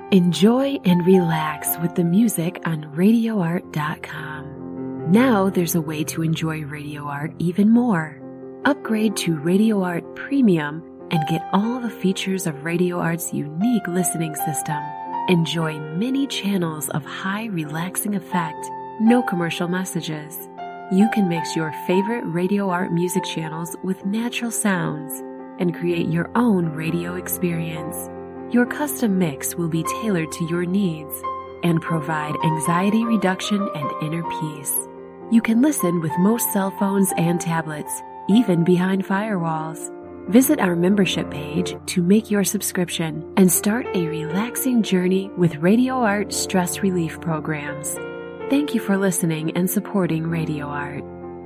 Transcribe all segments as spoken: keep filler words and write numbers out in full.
Enjoy and relax with the music on radio art dot com. Now there's a way to enjoy Radio Art even more. Upgrade to Radio Art Premium and get all the features of Radio Art's unique listening system. Enjoy many channels of high relaxing effect, no commercial messages. You can mix your favorite Radio Art music channels with natural sounds and create your own radio experience. Your custom mix will be tailored to your needs and provide anxiety reduction and inner peace. You can listen with most cell phones and tablets, even behind firewalls. Visit our membership page to make your subscription and start a relaxing journey with Radio Art stress relief programs. Thank you for listening and supporting Radio Art.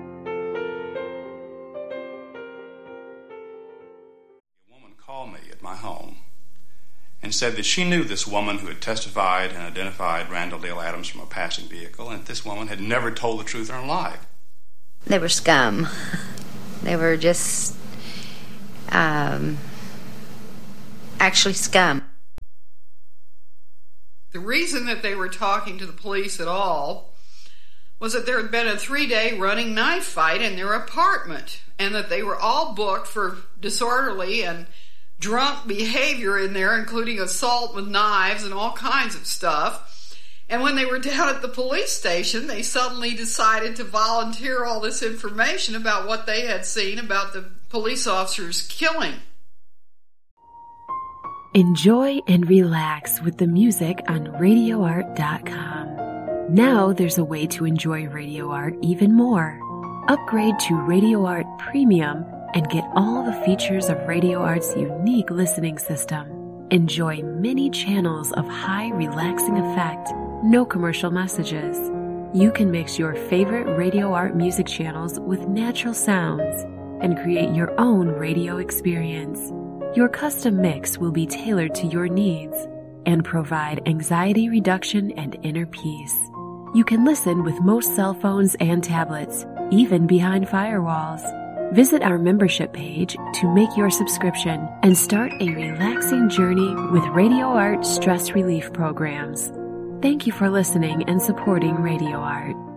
A woman called me at my home and said that she knew this woman who had testified and identified Randall Dale Adams from a passing vehicle, and that this woman had never told the truth in her life. They were scum. They were just, um, actually scum. The reason that they were talking to the police at all was that there had been a three-day running knife fight in their apartment, and that they were all booked for disorderly and drunk behavior in there, including assault with knives and all kinds of stuff. And when they were down at the police station, they suddenly decided to volunteer all this information about what they had seen about the police officers killing. Enjoy and relax with the music on radio art dot com. Now there's a way to enjoy Radio Art even more. Upgrade to Radio Art Premium and get all the features of Radio Art's unique listening system. Enjoy many channels of high relaxing effect, no commercial messages. You can mix your favorite Radio Art music channels with natural sounds and create your own radio experience. Your custom mix will be tailored to your needs and provide anxiety reduction and inner peace. You can listen with most cell phones and tablets, even behind firewalls. Visit our membership page to make your subscription and start a relaxing journey with Radio Art stress relief programs. Thank you for listening and supporting Radio Art.